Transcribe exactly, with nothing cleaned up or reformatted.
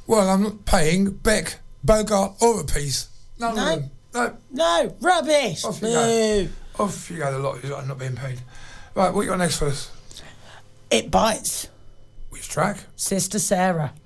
Well, I'm not paying Beck, Bogart or a piece. None No. of them. No. No, rubbish. Off you Boo. go. Off you go, the lot who's not being paid. Right, what you got next for us? It Bites. Which track? Sister Sarah.